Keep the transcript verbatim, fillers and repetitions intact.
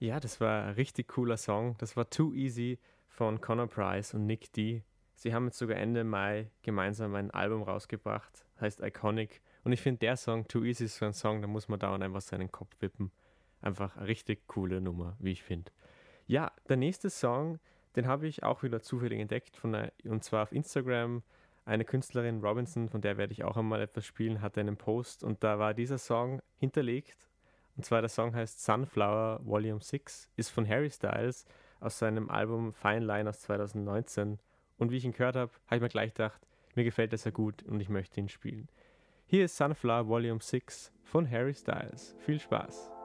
Ja, das war ein richtig cooler Song. Das war Too Easy von Conor Price und Nick D. Sie haben jetzt sogar Ende Mai gemeinsam ein Album rausgebracht, heißt Iconic. Und ich finde, der Song Too Easy ist so ein Song, da muss man dauernd einfach seinen Kopf wippen. Einfach eine richtig coole Nummer, wie ich finde. Ja, der nächste Song, den habe ich auch wieder zufällig entdeckt, von einer, und zwar auf Instagram. Eine Künstlerin, Robinson, von der werde ich auch einmal etwas spielen, hatte einen Post und da war dieser Song hinterlegt. Und zwar der Song heißt Sunflower Volume sechs, ist von Harry Styles aus seinem Album Fine Line aus zwanzig neunzehn. Und wie ich ihn gehört habe, habe ich mir gleich gedacht, mir gefällt er sehr gut und ich möchte ihn spielen. Hier ist Sunflower Volume sechs von Harry Styles. Viel Spaß!